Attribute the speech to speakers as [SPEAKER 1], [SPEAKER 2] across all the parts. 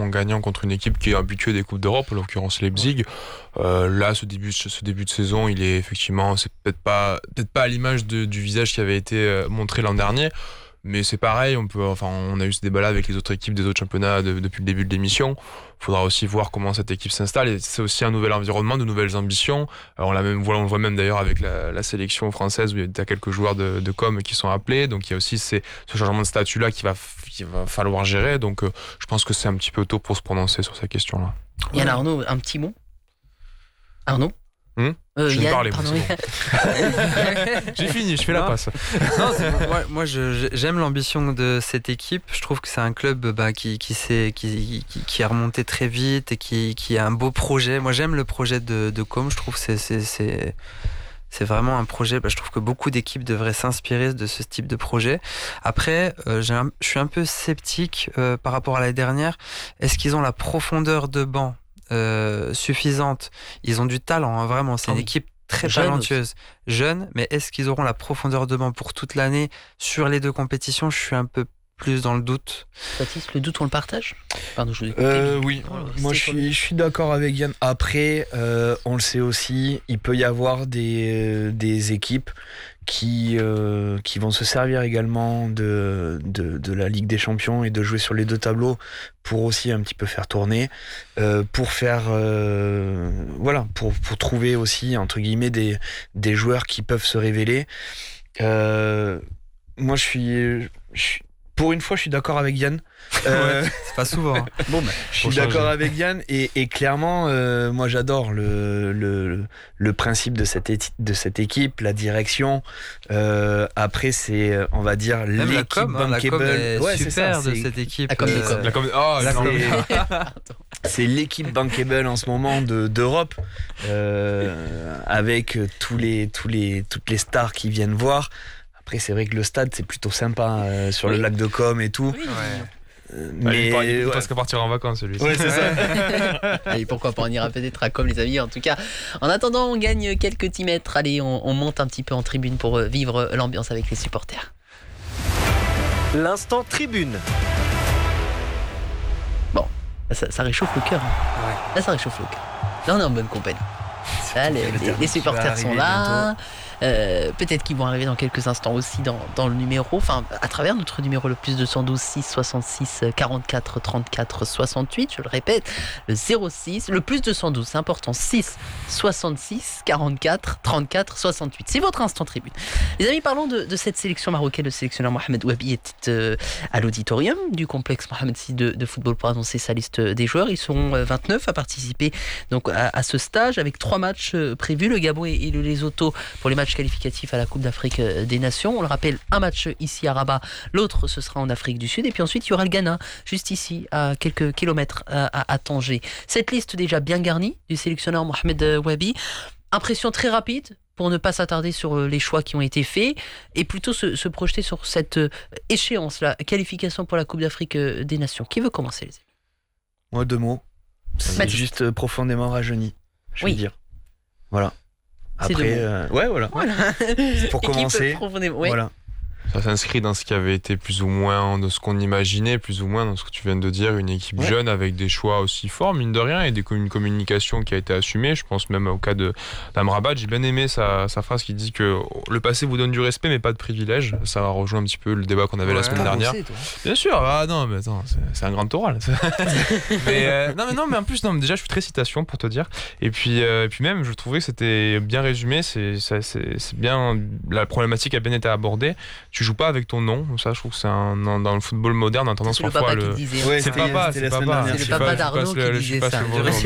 [SPEAKER 1] en gagnant contre une équipe qui est habituée des Coupes d'Europe, en l'occurrence Leipzig. Là, ce début de saison, il est effectivement, c'est peut-être pas à l'image du visage qui avait été montré l'an dernier. Mais c'est pareil, on a eu ce débat-là avec les autres équipes des autres championnats depuis le début de l'émission. Il faudra aussi voir comment cette équipe s'installe. Et c'est aussi un nouvel environnement, de nouvelles ambitions. Alors on le voit même d'ailleurs avec la sélection française où il y a quelques joueurs de com qui sont appelés. Donc il y a aussi ce changement de statut-là qu'il va falloir gérer. Donc je pense que c'est un petit peu tôt pour se prononcer sur cette question-là.
[SPEAKER 2] Yann Arnaud, un petit mot. Arnaud
[SPEAKER 1] je
[SPEAKER 2] Yann,
[SPEAKER 1] parle,
[SPEAKER 2] pardon.
[SPEAKER 1] J'ai fini, je fais la passe.
[SPEAKER 3] Non, moi j'aime l'ambition de cette équipe. Je trouve que c'est un club qui a remonté très vite et qui a un beau projet. Moi j'aime le projet de Com. Je trouve que c'est vraiment un projet. Je trouve que beaucoup d'équipes devraient s'inspirer de ce type de projet. Après, je suis un peu sceptique par rapport à l'année dernière. Est-ce qu'ils ont la profondeur de banc suffisante? Ils ont du talent, hein, vraiment. C'est une équipe très talentueuse, jeune, mais est-ce qu'ils auront la profondeur de banc pour toute l'année sur les deux compétitions? Je suis un peu plus dans le doute.
[SPEAKER 2] Baptiste, le doute, on le partage? Pardon, je vous
[SPEAKER 4] oui, moi je suis d'accord avec Yann. Après, on le sait aussi, il peut y avoir des équipes qui vont se servir également de la Ligue des Champions et de jouer sur les deux tableaux pour aussi un petit peu faire tourner, pour faire pour trouver aussi entre guillemets des joueurs qui peuvent se révéler. Moi pour une fois, je suis d'accord avec Yann.
[SPEAKER 3] C'est pas souvent.
[SPEAKER 4] Bon, je suis d'accord avec Yann et clairement, moi j'adore le principe de cette équipe, la direction. Après, c'est, on va dire,
[SPEAKER 3] même
[SPEAKER 4] l'équipe bankable.
[SPEAKER 3] Est super de cette équipe.
[SPEAKER 4] C'est l'équipe bankable en ce moment d'Europe, avec toutes les stars qui viennent voir. Après, c'est vrai que le stade, c'est plutôt sympa sur le lac de Com et tout.
[SPEAKER 2] Oui.
[SPEAKER 1] Mais il peut presque partir en vacances, celui-ci.
[SPEAKER 4] Ouais, c'est ça.
[SPEAKER 2] Allez, pourquoi pas, on ira peut-être à Com, les amis. En tout cas, en attendant, on gagne quelques petits mètres. Allez, on monte un petit peu en tribune pour vivre l'ambiance avec les supporters.
[SPEAKER 5] L'instant tribune.
[SPEAKER 2] Bon, ça réchauffe le cœur. Hein.
[SPEAKER 3] Ouais.
[SPEAKER 2] Là, ça réchauffe le cœur. Là, on est en bonne compagnie. Là, les supporters sont là. Peut-être qu'ils vont arriver dans quelques instants aussi dans le numéro, à travers notre numéro, le plus 212 6 66 44 34 68, je le répète, le 06, le plus 212, c'est important, 6 66 44 34 68. C'est votre instant tribune. Les amis, parlons de cette sélection marocaine. Le sélectionneur Mohamed Wabi était à l'auditorium du complexe Mohamed VI de football pour annoncer sa liste des joueurs. Ils sont 29 à participer donc à ce stage avec 3 matchs prévus, le Gabon et le Lesotho pour les matchs qualificatifs à la Coupe d'Afrique des Nations. On le rappelle, un match ici à Rabat, l'autre ce sera en Afrique du Sud, et puis ensuite il y aura le Ghana juste ici à quelques kilomètres à Tanger. Cette liste déjà bien garnie du sélectionneur Mohamed Wabi. Impression très rapide pour ne pas s'attarder sur les choix qui ont été faits et plutôt se projeter sur cette échéance, la qualification pour la Coupe d'Afrique des Nations. Qui veut commencer, les amis?
[SPEAKER 4] Moi, 2 mots. C'est juste profondément rajeuni, je veux dire. Voilà. Après, voilà. Pour commencer, voilà.
[SPEAKER 1] Ça s'inscrit dans ce qui avait été plus ou moins de ce qu'on imaginait, plus ou moins dans ce que tu viens de dire, une équipe jeune avec des choix aussi forts, mine de rien, et une communication qui a été assumée. Je pense même au cas d'Amrabat. J'ai bien aimé sa phrase qui dit que le passé vous donne du respect mais pas de privilèges. Ça rejoint un petit peu le débat qu'on avait la semaine dernière. Bien sûr, non mais attends, c'est un grand oral. mais en plus déjà je suis très citation pour te dire. Et puis même je trouvais que c'était bien résumé. C'est bien, la problématique a bien été abordée. Tu joues pas avec ton nom, ça je trouve que c'est dans le football moderne on a tendance parfois à le...
[SPEAKER 2] C'est le papa d'Arnaud qui disait ça.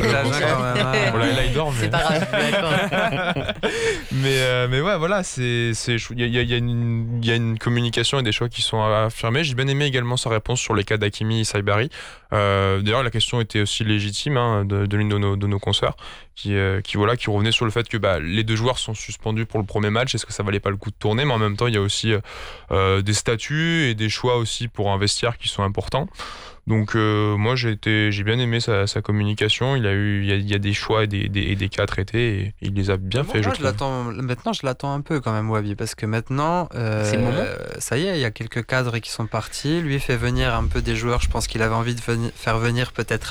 [SPEAKER 1] Là il dort, mais...
[SPEAKER 2] C'est pas grave, d'accord.
[SPEAKER 1] mais ouais, voilà, il y a une communication et des choix qui sont affirmés. J'ai bien aimé également sa réponse sur les cas d'Hakimi et Saibari. D'ailleurs la question était aussi légitime de l'une de nos consoeurs qui revenait sur le fait que les 2 joueurs sont suspendus pour le premier match. Est-ce que ça valait pas le coup de tourner? Mais en même temps il y a aussi des statuts et des choix aussi pour un vestiaire qui sont importants. Donc moi j'ai bien aimé sa communication. Il y a des choix et des cas traités et il les a bien fait.
[SPEAKER 3] Maintenant je l'attends un peu quand même, Wabi, parce que maintenant
[SPEAKER 2] c'est le moment.
[SPEAKER 3] Ça y est, il y a quelques cadres qui sont partis. Lui fait venir un peu des joueurs. Je pense qu'il avait envie de faire venir peut-être